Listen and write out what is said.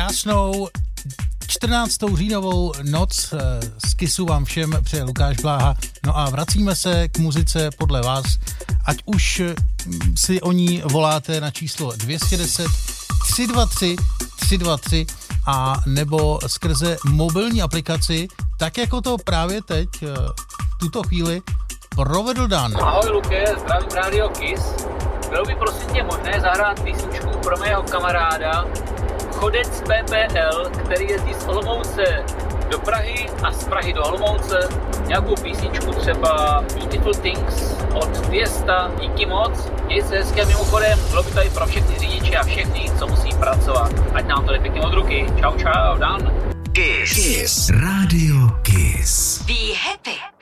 Krásnou 14. říjnovou noc z Kissu vám všem přeje Lukáš Bláha. No a vracíme se k muzice podle vás, ať už si o ní voláte na číslo 210 323 323 a nebo skrze mobilní aplikaci, tak jako to právě teď v tuto chvíli provedl Dan. Ahoj Luke, zdravím Radio Kiss. Bylo by prosím tě možné zahrát písničku pro mého kamaráda Chodec PPL, který jezdí z Olomouce do Prahy a z Prahy do Olomouce. Nějakou písničku třeba Beautiful Things od Fiesta. Díky moc, měj se hezky a mimochodem, bylo by tady pro všechny řidiče a všechny, co musí pracovat. Ať nám to jde pěkně od ruky. Čau, čau, Dan. Kiss. Radio Kiss. Be happy.